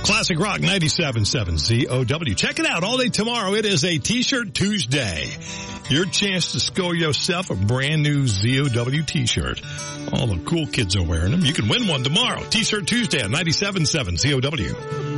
Classic Rock 97.7 ZOW. Check it out all day tomorrow. It is a T-shirt Tuesday. Your chance to score yourself a brand new ZOW T-shirt. All the cool kids are wearing them. You can win one tomorrow. T-shirt Tuesday on 97.7 ZOW.